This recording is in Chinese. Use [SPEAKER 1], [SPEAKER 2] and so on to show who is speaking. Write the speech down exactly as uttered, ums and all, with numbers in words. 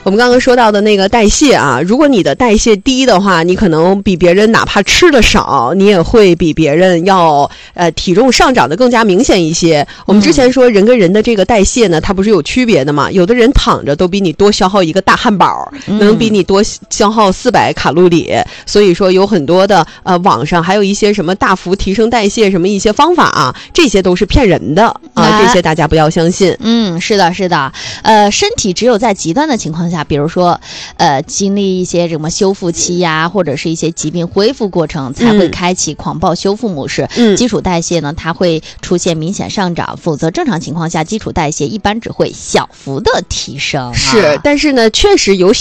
[SPEAKER 1] 我们刚刚说到的那个代谢啊，如果你的代谢低的话，你可能比别人哪怕吃的少，你也会比别人要呃体重上涨的更加明显一些。我们之前说人跟人的这个代谢呢，它不是有区别的嘛？有的人躺着都比你多消耗一个大汉堡，能比你多消耗四百卡路里。所以说有很多的呃网上还有一些什么大幅提升代谢什么一些方法啊，这些都是骗人的啊，这些大家不要相信。
[SPEAKER 2] 嗯，是的，是的。呃，身体只有在极端的情况下，比如说呃经历一些什么修复期呀，或者是一些疾病恢复过程，才会开启狂暴修复模式。嗯，基础代谢呢，它会出现明显上涨，否则正常情况下基础代谢一般只会小幅的提升、啊。
[SPEAKER 1] 是，但是呢，确实有